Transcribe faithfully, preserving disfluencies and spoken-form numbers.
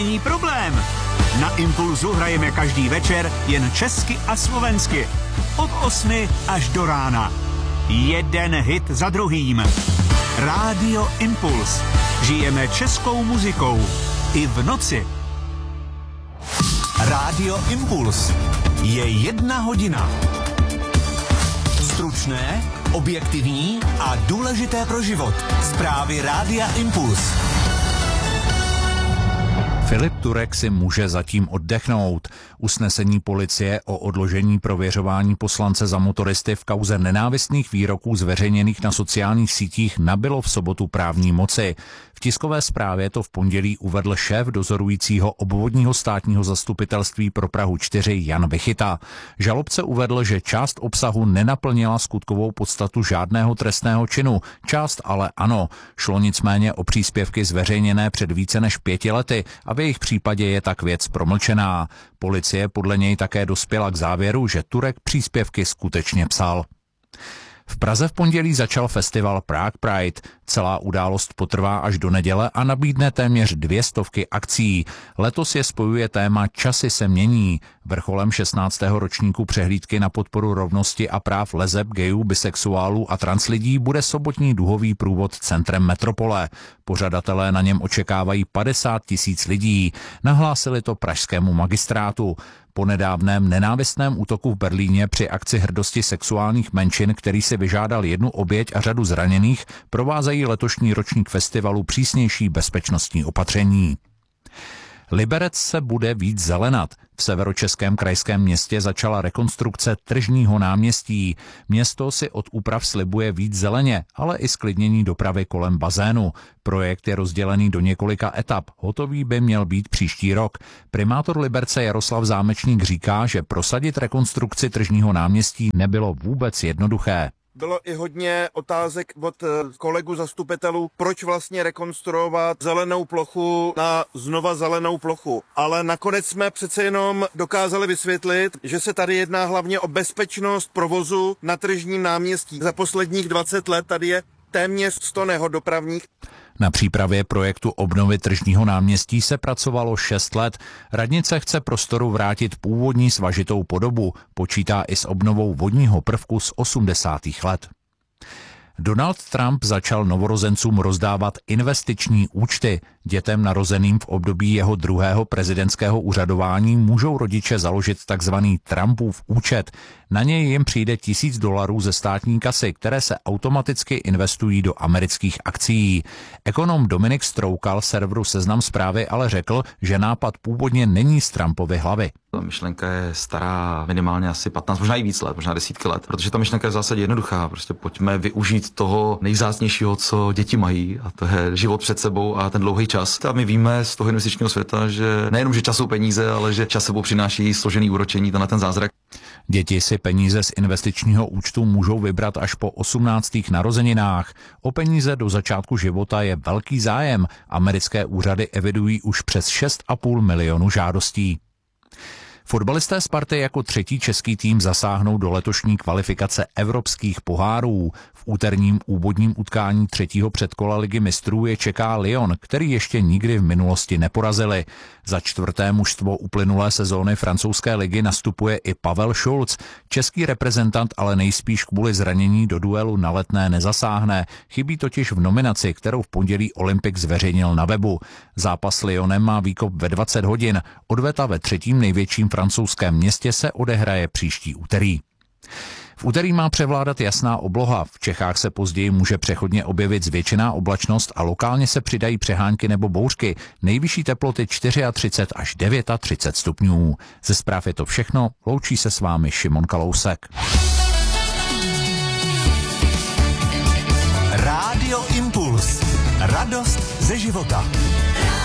Není problém. Na Impulzu hrajeme každý večer jen česky a slovensky. Od osmi až do rána. Jeden hit za druhým. Rádio Impuls. Žijeme českou muzikou. I v noci. Rádio Impuls. Je jedna hodina. Stručné, objektivní a důležité pro život. Zprávy Rádia Impuls. Filip Turek si může zatím oddechnout. Usnesení policie o odložení prověřování poslance za motoristy v kauze nenávistných výroků zveřejněných na sociálních sítích nabylo v sobotu právní moci. V tiskové zprávě to v pondělí uvedl šéf dozorujícího obvodního státního zastupitelství pro Prahu čtyři Jan Vychyta. Žalobce uvedl, že část obsahu nenaplnila skutkovou podstatu žádného trestného činu, část ale ano. Šlo nicméně o příspěvky zveřejněné před více než pěti lety a v jejich případě je tak věc promlčená. Policie podle něj také dospěla k závěru, že Turek příspěvky skutečně psal. V Praze v pondělí začal festival Prague Pride. Celá událost potrvá až do neděle a nabídne téměř dvě stovky akcí. Letos je spojuje téma Časy se mění. Vrcholem šestnáctého ročníku přehlídky na podporu rovnosti a práv leseb, gayů, bisexuálů a translidí bude sobotní duhový průvod centrem metropole. Pořadatelé na něm očekávají padesát tisíc lidí. Nahlásili to pražskému magistrátu. Po nedávném nenávistném útoku v Berlíně při akci hrdosti sexuálních menšin, který si vyžádal jednu oběť a řadu zraněných, provázejí letošní ročník festivalu přísnější bezpečnostní opatření. Liberec se bude víc zelenat. V severočeském krajském městě začala rekonstrukce tržního náměstí. Město si od úprav slibuje víc zeleně, ale i zklidnění dopravy kolem bazénu. Projekt je rozdělený do několika etap. Hotový by měl být příští rok. Primátor Liberce Jaroslav Zámečník říká, že prosadit rekonstrukci tržního náměstí nebylo vůbec jednoduché. Bylo i hodně otázek od kolegů zastupitelů, proč vlastně rekonstruovat zelenou plochu na znova zelenou plochu. Ale nakonec jsme přece jenom dokázali vysvětlit, že se tady jedná hlavně o bezpečnost provozu na tržním náměstí. Za posledních dvacet let tady je téměř sto nehod dopravních. Na přípravě projektu obnovy tržního náměstí se pracovalo šest let. Radnice chce prostoru vrátit původní svažitou podobu. Počítá i s obnovou vodního prvku z osmdesátých let. Donald Trump začal novorozencům rozdávat investiční účty. Dětem narozeným v období jeho druhého prezidentského úřadování můžou rodiče založit takzvaný Trumpův účet. Na něj jim přijde tisíc dolarů ze státní kasy, které se automaticky investují do amerických akcií. Ekonom Dominik Stroukal serveru Seznam Zprávy ale řekl, že nápad původně není z Trumpovy hlavy. Ta myšlenka je stará minimálně asi patnáct, možná i víc let, možná desítky let, protože ta myšlenka je v zásadě jednoduchá. Prostě pojďme využít toho nejvzácnějšího, co děti mají, a to je život před sebou a ten dlouhý čas. A my víme z toho investičního světa, že nejenom, že čas jsou peníze, ale že čas sebou přináší složený úročení, tenhle ten zázrak. Děti si peníze z investičního účtu můžou vybrat až po osmnáctých narozeninách. O peníze do začátku života je velký zájem. Americké úřady evidují už přes šest a půl milionu žádostí. Fotbalisté Sparty jako třetí český tým zasáhnou do letošní kvalifikace evropských pohárů. V úterním úvodním utkání třetího předkola Ligy mistrů je čeká Lyon, který ještě nikdy v minulosti neporazili. Za čtvrté mužstvo uplynulé sezóny francouzské ligy nastupuje i Pavel Šulc. Český reprezentant ale nejspíš kvůli zranění do duelu na Letné nezasáhne. Chybí totiž v nominaci, kterou v pondělí Olympik zveřejnil na webu. Zápas s Lyonem má výkop ve dvacet hodin. Odveta ve třetím největším francouzském městě se odehraje příští úterý. V úterý má převládat jasná obloha. V Čechách se později může přechodně objevit zvětšená oblačnost a lokálně se přidají přehánky nebo bouřky. Nejvyšší teploty třicet čtyři až třicet devět stupňů. Ze zpráv je to všechno. Loučí se s vámi Šimon Kalousek. Rádio Impuls. Radost ze života.